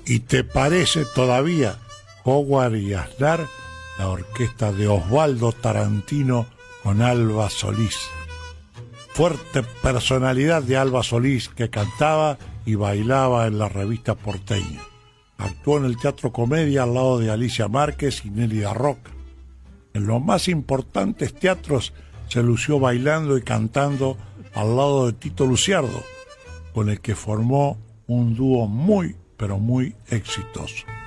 ¿Y te parece todavía Howard y Aznar, la orquesta de Osvaldo Tarantino con Alba Solís? Fuerte personalidad de Alba Solís, que cantaba y bailaba en la revista porteña. Actuó en el Teatro Comedia al lado de Alicia Márquez y Nélida Roca. En los más importantes teatros se lució bailando y cantando al lado de Tito Luciardo, con el que formó un dúo muy, pero muy exitoso.